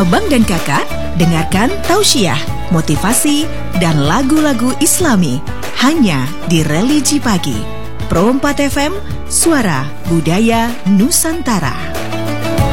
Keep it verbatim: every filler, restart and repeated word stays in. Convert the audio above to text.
abang dan kakak, dengarkan tausiah, motivasi, dan lagu-lagu Islami hanya di Religi Pagi. Pro empat F M, Suara Budaya Nusantara.